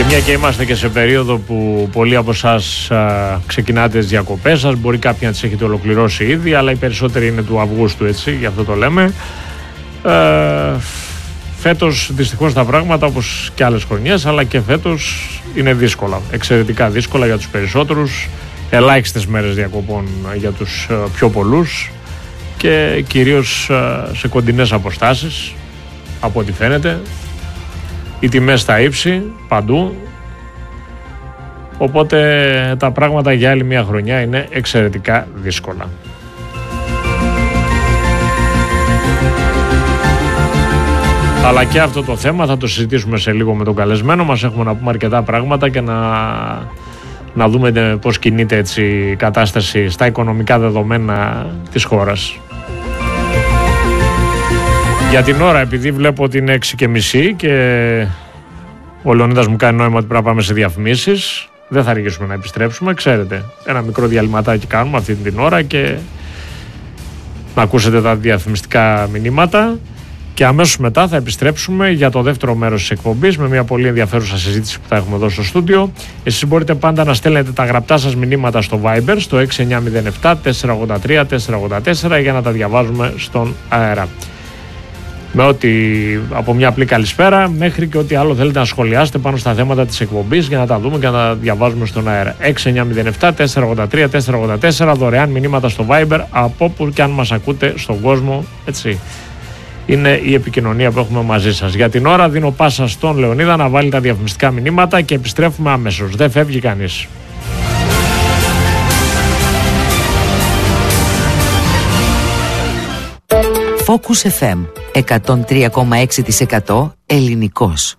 Μια και είμαστε και σε περίοδο που πολλοί από εσάς ξεκινάτε τις διακοπές σας, μπορεί κάποιοι να τις έχετε ολοκληρώσει ήδη, αλλά οι περισσότεροι είναι του Αυγούστου, έτσι, γι' αυτό το λέμε. Φέτος δυστυχώς τα πράγματα, όπως και άλλες χρονιές, αλλά και φέτος είναι δύσκολα, εξαιρετικά δύσκολα για τους περισσότερους, ελάχιστες μέρες διακοπών για τους πιο πολλούς και κυρίως σε κοντινές αποστάσεις, από ό,τι φαίνεται. Οι τιμές στα ύψη παντού, οπότε τα πράγματα για άλλη μια χρονιά είναι εξαιρετικά δύσκολα. Αλλά και αυτό το θέμα θα το συζητήσουμε σε λίγο με τον καλεσμένο μας. Έχουμε να πούμε αρκετά πράγματα και να δούμε πώς κινείται έτσι η κατάσταση στα οικονομικά δεδομένα της χώρας. Για την ώρα, επειδή βλέπω ότι είναι 6:30 και ο Λεωνίδας μου κάνει νόημα ότι πρέπει να πάμε σε διαφημίσεις, δεν θα αργήσουμε να επιστρέψουμε, ξέρετε. Ένα μικρό διαλυματάκι κάνουμε αυτή την ώρα και να ακούσετε τα διαφημιστικά μηνύματα και αμέσως μετά θα επιστρέψουμε για το δεύτερο μέρος της εκπομπής με μια πολύ ενδιαφέρουσα συζήτηση που θα έχουμε εδώ στο στούντιο. Εσείς μπορείτε πάντα να στέλνετε τα γραπτά σας μηνύματα στο Viber στο 6907 483 484 για να τα διαβάζουμε στον αέρα. Με ό,τι από μια απλή καλησπέρα μέχρι και ό,τι άλλο θέλετε να σχολιάσετε πάνω στα θέματα της εκπομπής για να τα δούμε και να τα διαβάζουμε στον αέρα. 6907 483 484, δωρεάν μηνύματα στο Viber από όπου και αν μας ακούτε στον κόσμο, έτσι. Είναι η επικοινωνία που έχουμε μαζί σας. Για την ώρα δίνω πάσα στον Λεωνίδα να βάλει τα διαφημιστικά μηνύματα και επιστρέφουμε αμέσως. Δεν φεύγει κανείς. Focus FM 103,6% ελληνικός.